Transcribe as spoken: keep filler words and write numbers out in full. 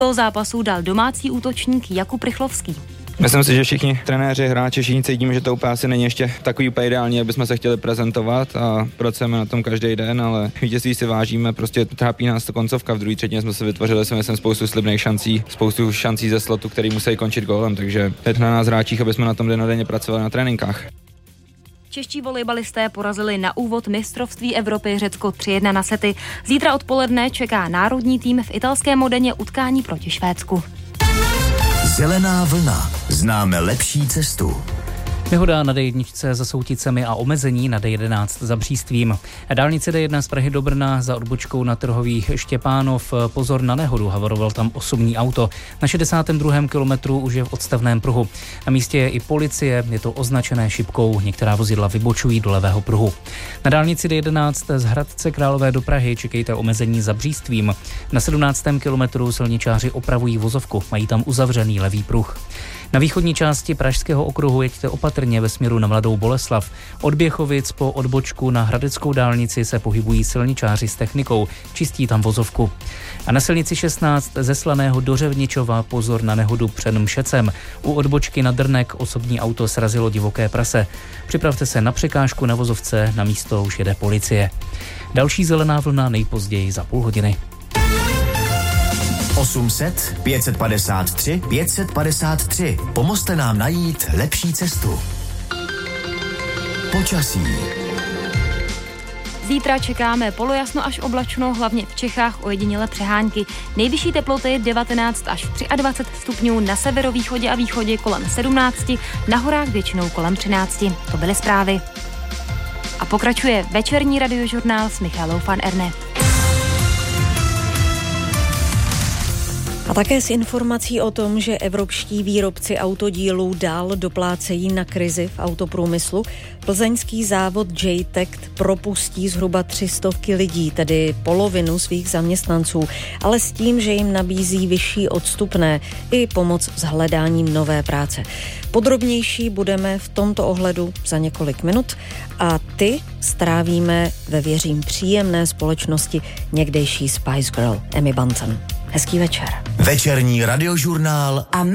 Do zápasu dal domácí útočník Jakub Rychlovský. Myslím si, že všichni trenéři, hráči, všichni cítíme, že to úplně asi není ještě takový úplně ideální, aby jsme se chtěli prezentovat a pracujeme na tom každý den, ale vítězství si vážíme, prostě trápí nás to koncovka. V druhé třetině jsme si vytvořili si myslím spoustu slibných šancí, spoustu šancí ze slotu, který musí končit gólem, takže teď na nás hráčích, aby jsme na tom dennodenně pracovali na tréninkách. Čeští volejbalisté porazili na úvod mistrovství Evropy Řecko tři jedna na sety. Zítra odpoledne čeká národní tým v italském Modeně utkání proti Švédsku. Zelená vlna. Známe lepší cestu. Nehoda na D jedna za Souticemi a omezení na D jedenáct za Břístvím. Dálnice D jedna z Prahy do Brna za odbočkou na Trhových Štěpánov. Pozor na nehodu, havaroval tam osobní auto. Na šedesátém druhém kilometru už je v odstavném pruhu. Na místě je i policie, je to označené šipkou. Některá vozidla vybočují do levého pruhu. Na dálnici D jedenáct z Hradce Králové do Prahy čekejte omezení za Břístvím. Na sedmnáctém kilometru silničáři opravují vozovku, mají tam uzavřený levý pruh. Na východní části Pražského okruhu jeďte opatrně ve směru na Mladou Boleslav. Od Běchovic po odbočku na Hradeckou dálnici se pohybují silničáři s technikou, čistí tam vozovku. A na silnici šestnáct ze Slaného do Řevničova pozor na nehodu před Mšecem. U odbočky na Drnek osobní auto srazilo divoké prase. Připravte se na překážku na vozovce, na místo už jede policie. Další zelená vlna nejpozději za půl hodiny. osm set pět set padesát tři pět set padesát tři. Pomozte nám najít lepší cestu. Počasí. Zítra čekáme polojasno až oblačno, hlavně v Čechách ojediněle přehánky. Nejvyšší teploty devatenáct až dvacet tři stupňů, na severovýchodě a východě kolem sedmnáct, na horách většinou kolem třináct. To byly zprávy. A pokračuje večerní radiožurnál s Michalou van Erne. A také s informací o tom, že evropští výrobci autodílů dál doplácejí na krizi v autoprůmyslu. Plzeňský závod J-Tect propustí zhruba tři stovky lidí, tedy polovinu svých zaměstnanců, ale s tím, že jim nabízí vyšší odstupné i pomoc s hledáním nové práce. Podrobnější budeme v tomto ohledu za několik minut a ty strávíme ve věřím příjemné společnosti někdejší Spice Girl Emmy Bunton. Hezký večer. Večerní radiožurnál a